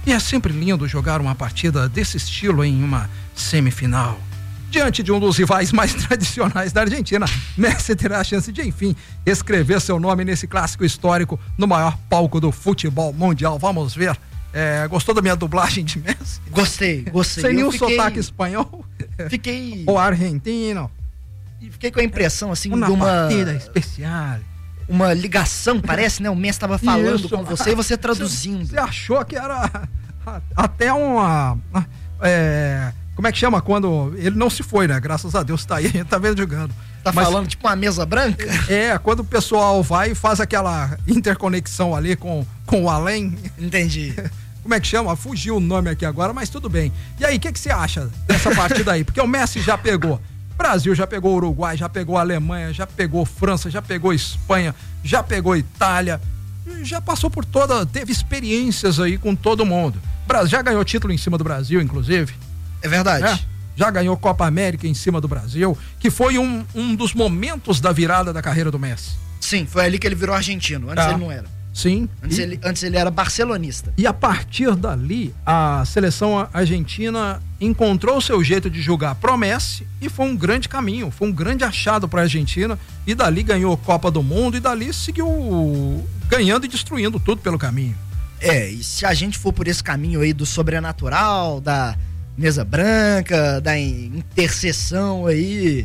E é sempre lindo jogar uma partida desse estilo em uma semifinal. Diante de um dos rivais mais tradicionais da Argentina, Messi terá a chance de, enfim, escrever seu nome nesse clássico histórico no maior palco do futebol mundial. Vamos ver. Gostou da minha dublagem de Messi? Gostei. Sem nenhum sotaque espanhol? Fiquei... Ou argentino? Fiquei com a impressão, assim, uma de uma... partida especial. Uma ligação, parece, né? O Messi estava falando Isso. com você e você traduzindo. Você achou que era até uma... como é que chama quando ele não se foi, né? Graças a Deus tá aí, a gente tá vendo jogando. Tá falando tipo uma mesa branca? Quando o pessoal vai e faz aquela interconexão ali com o além. Entendi. Como é que chama? Fugiu o nome aqui agora, mas tudo bem. E aí, o que você acha dessa partida aí? Porque o Messi já pegou Brasil, já pegou Uruguai, já pegou Alemanha, já pegou França, já pegou Espanha, já pegou Itália, já passou por teve experiências aí com todo mundo. Brasil já ganhou título em cima do Brasil, inclusive. É verdade. Já ganhou Copa América em cima do Brasil, que foi um dos momentos da virada da carreira do Messi. Sim, foi ali que ele virou argentino, antes ele não era. Sim. Antes ele era barcelonista. E a partir dali, a seleção argentina encontrou o seu jeito de jogar pro Messi e foi um grande caminho, foi um grande achado pra Argentina, e dali ganhou a Copa do Mundo e dali seguiu ganhando e destruindo tudo pelo caminho. E se a gente for por esse caminho aí do sobrenatural, da mesa branca, da intercessão aí,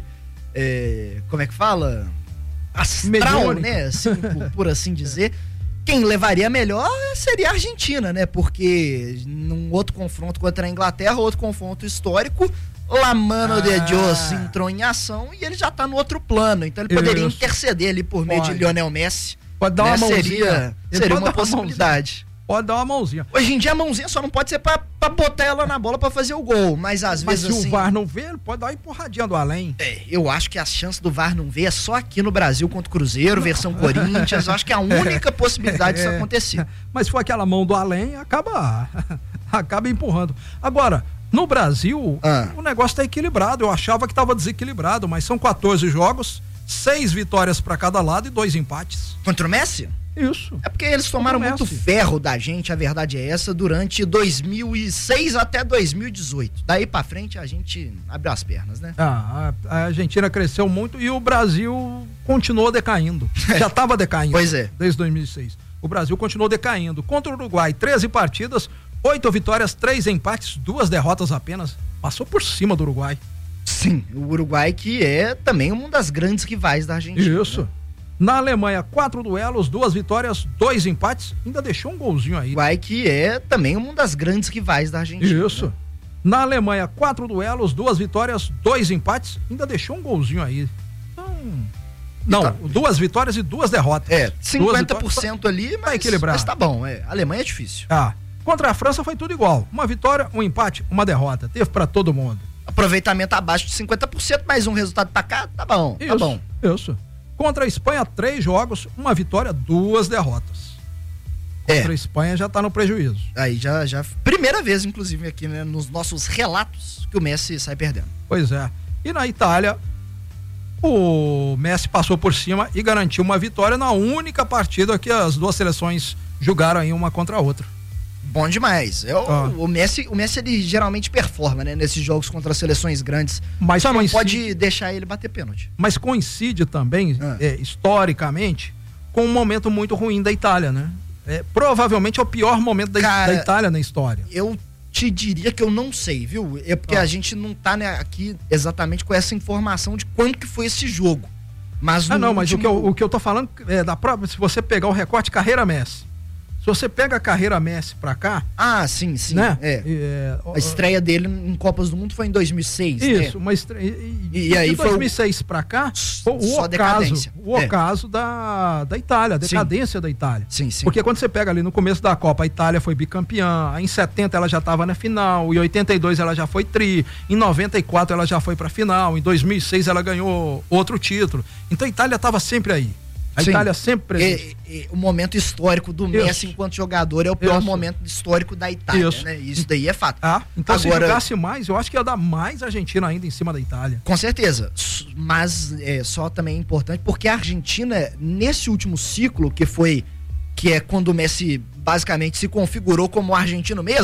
como é que fala? Astral, né? Assim, por assim dizer. Quem levaria melhor seria a Argentina, né? Porque num outro confronto contra a Inglaterra, outro confronto histórico, La Mano de Dios entrou em ação e ele já tá no outro plano. Então ele poderia interceder ali por meio de Lionel Messi. Pode dar uma mãozinha. Seria uma possibilidade. Pode dar uma mãozinha. Hoje em dia a mãozinha só não pode ser pra botar ela na bola pra fazer o gol, mas às vezes se assim... o VAR não vê, ele pode dar uma empurradinha do além. Eu acho que a chance do VAR não ver é só aqui no Brasil contra o Cruzeiro, versão Corinthians. Eu acho que é a única possibilidade disso acontecer. Mas se for aquela mão do além, acaba empurrando. Agora, no Brasil, o negócio tá equilibrado. Eu achava que tava desequilibrado, mas são 14 jogos, 6 vitórias pra cada lado e 2 empates. Contra o Messi? Isso. É porque eles tomaram muito ferro da gente, a verdade é essa, durante 2006 até 2018. Daí pra frente a gente abriu as pernas, né? A Argentina cresceu muito e o Brasil continuou decaindo. Já estava decaindo. Pois é. Desde 2006. O Brasil continuou decaindo. Contra o Uruguai, 13 partidas, 8 vitórias, 3 empates, 2 derrotas apenas. Passou por cima do Uruguai. Sim, o Uruguai que é também uma das grandes rivais da Argentina. Isso. Né? Na Alemanha, 4 duelos, 2 vitórias, 2 empates, ainda deixou um golzinho aí. Uruguai que é também uma das grandes rivais da Argentina. Isso. Né? Na Alemanha, 4 duelos, 2 vitórias, 2 empates, ainda deixou um golzinho aí. Então, 2 vitórias e 2 derrotas. 50% ali, mas, equilibrado. Mas tá bom, a Alemanha é difícil. Contra a França foi tudo igual. Uma vitória, um empate, uma derrota. Teve pra todo mundo. Aproveitamento abaixo de 50%, mais um resultado pra cá, tá bom. Isso, tá bom. Isso. Contra a Espanha, 3 jogos, uma vitória, 2 derrotas. Contra a Espanha já tá no prejuízo. Aí já primeira vez, inclusive, aqui, né, nos nossos relatos, que o Messi sai perdendo. Pois é. E na Itália, o Messi passou por cima e garantiu uma vitória na única partida que as duas seleções jogaram aí uma contra a outra. Bom demais. O Messi ele geralmente performa, né, nesses jogos contra as seleções grandes. Mas só não pode deixar ele bater pênalti. Mas coincide também, historicamente, com um momento muito ruim da Itália, né? Provavelmente é o pior momento da Itália na história. Eu te diria que eu não sei, viu? É porque a gente não tá, né, aqui exatamente com essa informação de quando que foi esse jogo. Mas mas o que eu tô falando é da própria, se você pegar o recorte carreira Messi. Se você pega a carreira Messi pra cá... sim. Né? A estreia dele em Copas do Mundo foi em 2006. Isso, né? uma estreia... E aí de 2006 pra cá, o ocaso da Itália, a decadência da Itália. Sim. Porque quando você pega ali no começo da Copa, a Itália foi bicampeã, em 70 ela já estava na final, em 82 ela já foi tri, em 94 ela já foi pra final, em 2006 ela ganhou outro título. Então a Itália estava sempre aí. A Itália sempre presente. O momento histórico do Messi enquanto jogador é o pior momento histórico da Itália, né? Isso daí é fato. Então agora, se jogasse mais, eu acho que ia dar mais Argentina ainda em cima da Itália. Com certeza, mas só também é importante porque a Argentina, nesse último ciclo, que é quando o Messi basicamente se configurou como argentino mesmo,